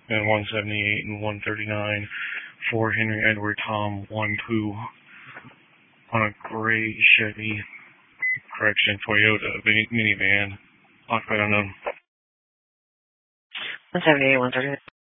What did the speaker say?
and 178 and 139 for Henry Edward Tom 1 Pooh on a gray Chevy, Toyota minivan, occupied unknown. 178, 139.